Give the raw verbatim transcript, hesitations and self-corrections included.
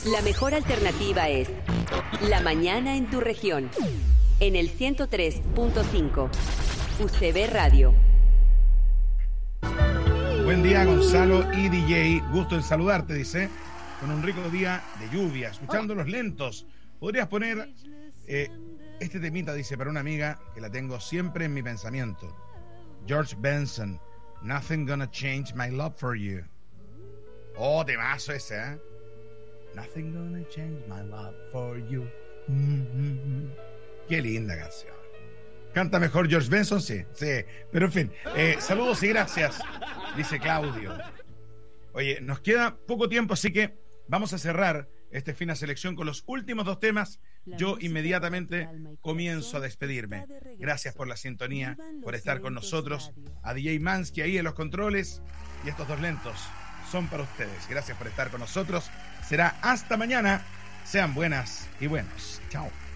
La mejor alternativa es La Mañana en tu región. En el ciento tres punto cinco. U C B Radio. Buen día, Gonzalo y D J. Gusto en saludarte, dice. Con un rico día de lluvia, escuchando los lentos. Podrías poner eh, este temita, dice, para una amiga que la tengo siempre en mi pensamiento. George Benson, Nothing Gonna Change My Love For You. Oh, temazo ese, ¿eh? Nothing Gonna Change My Love For You. Mm-hmm. Qué linda canción. ¿Canta mejor George Benson? Sí, sí. Pero en fin, eh, saludos y gracias, dice Claudio. Oye, nos queda poco tiempo, así que vamos a cerrar este Fina Selección con los últimos dos temas. Yo inmediatamente comienzo a despedirme. Gracias por la sintonía, por estar con nosotros. A D J Mansky ahí en los controles. Y estos dos lentos son para ustedes. Gracias por estar con nosotros. Será hasta mañana. Sean buenas y buenos. Chao.